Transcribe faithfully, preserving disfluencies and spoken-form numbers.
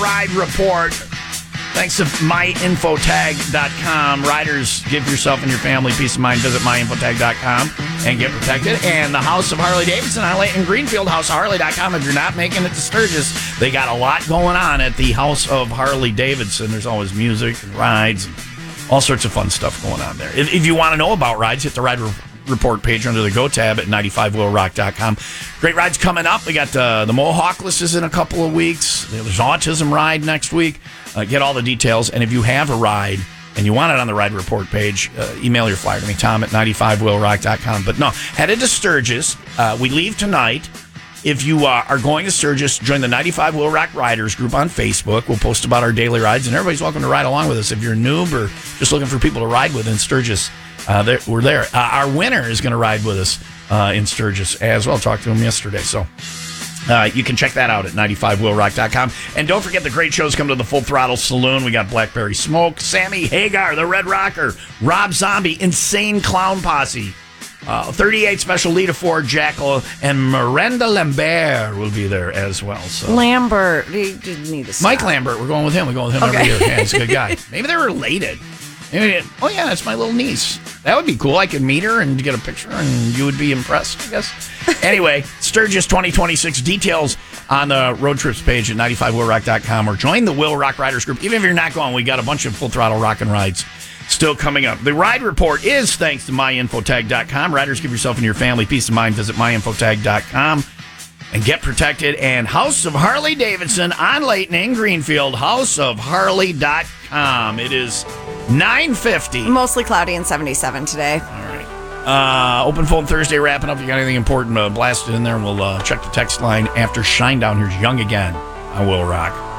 Ride Report. Thanks to my info tag dot com. Riders, give yourself and your family peace of mind. Visit my info tag dot com and get protected. And the House of Harley-Davidson on Layton Greenfield, house of harley dot com. If you're not making it to Sturgis, they got a lot going on at the House of Harley-Davidson. There's always music and rides and all sorts of fun stuff going on there. If, if you want to know about rides, hit the Ride Report page under the Go tab at ninety-five will rock dot com. Great rides coming up. We got uh, the Mohawkless is in a couple of weeks. There's Autism Ride next week. Uh, get all the details. And if you have a ride and you want it on the Ride Report page, uh, email your flyer to me, Tom at ninety-five will rock dot com. But no, headed to Sturgis. Uh, we leave tonight. If you uh, are going to Sturgis, join the ninety-five Will Rock Riders group on Facebook. We'll post about our daily rides, and everybody's welcome to ride along with us. If you're a noob or just looking for people to ride with in Sturgis, uh, there, we're there. Uh, our winner is going to ride with us uh, in Sturgis as well. Talked to him yesterday, so uh, you can check that out at ninety-five will rock dot com. And don't forget the great shows come to the Full Throttle Saloon. We got Blackberry Smoke, Sammy Hagar, the Red Rocker, Rob Zombie, Insane Clown Posse. Uh, thirty-eight Special Lita Ford, Jackal, and Miranda Lambert will be there as well. So Lambert, you didn't need to stop. Mike Lambert, we're going with him. We go with him Okay. every year. Yeah, he's a good guy. Maybe they're related. Maybe, oh yeah, that's my little niece. That would be cool. I could meet her and get a picture, and you would be impressed, I guess. Anyway, Sturgis twenty twenty-six details on the road trips page at ninety-five will rock dot com, or join the Will Rock Riders group. Even if you're not going, we got a bunch of Full Throttle Rock and rides still coming up. The Ride Report is thanks to my info tag dot com. Riders, give yourself and your family peace of mind. Visit my info tag dot com and get protected. And House of Harley-Davidson on Layton in Greenfield, house of harley dot com. It is nine fifty. Mostly cloudy and seventy-seven today. All right. Uh, open phone Thursday wrapping up. If you got anything important, uh, blast it in there, and we'll uh, check the text line after Shinedown. Here's Young Again on Will Rock.